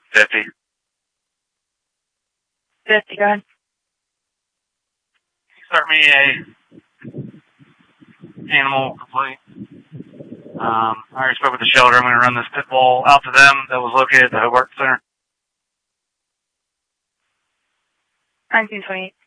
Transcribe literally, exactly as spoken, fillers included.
fifty. fifty, go ahead. Start me a animal complete. Um, I already spoke with the shelter. I'm going to run this pit bull out to them that was located at the Hobart Center. nineteen twenty-eight.